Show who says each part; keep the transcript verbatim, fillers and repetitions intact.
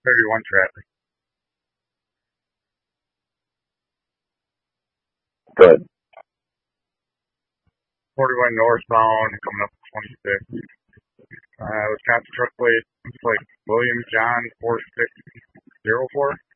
Speaker 1: thirty-one traffic.
Speaker 2: Good.
Speaker 1: forty-one northbound, coming up twenty-six. Uh, Wisconsin truck plate, looks like William John four six zero four.